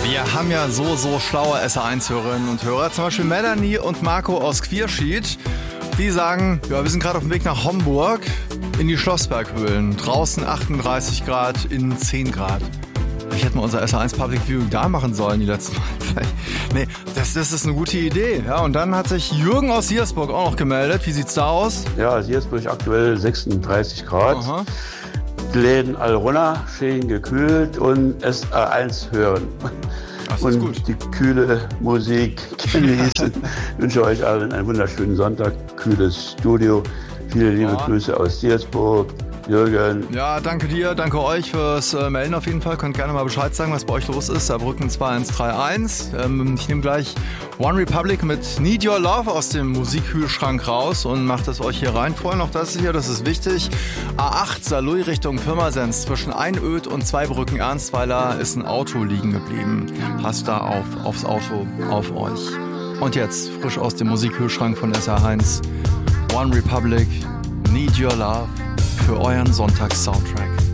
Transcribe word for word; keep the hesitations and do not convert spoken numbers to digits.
Wir haben ja so, so schlaue S R eins Hörerinnen und Hörer, zum Beispiel Melanie und Marco aus Quierschied. Die sagen, ja, wir sind gerade auf dem Weg nach Homburg in die Schlossberghöhlen. Draußen achtunddreißig Grad, innen zehn Grad. Ich hätte mal unser S R eins Public Viewing da machen sollen die letzten Mal. Nee, das, das ist eine gute Idee. Ja, und dann hat sich Jürgen aus Siersburg auch noch gemeldet. Wie sieht's da aus? Ja, Siersburg aktuell sechsunddreißig Grad. Aha. Die Läden alle runter, schön gekühlt und S R eins hören. Das ist und gut. Die kühle Musik genießen. Ich wünsche euch allen einen wunderschönen Sonntag, kühles Studio. Viele liebe Ja. Grüße aus Siersburg. Jürgen. Ja, danke dir, danke euch fürs äh, Melden auf jeden Fall. Könnt gerne mal Bescheid sagen, was bei euch los ist. Saarbrücken zwei eins drei eins. Ähm, ich nehme gleich One Republic mit Need Your Love aus dem Musikkühlschrank raus und mache das euch hier rein. Vorher noch das hier, das ist wichtig. A acht Saarlouis Richtung Pirmasens zwischen Einöd und Zweibrücken Ernstweiler ist ein Auto liegen geblieben. Passt da auf, aufs Auto, auf euch. Und jetzt frisch aus dem Musikkühlschrank von S R eins. One Republic, Need Your Love. Für euren Sonntags-Soundtrack.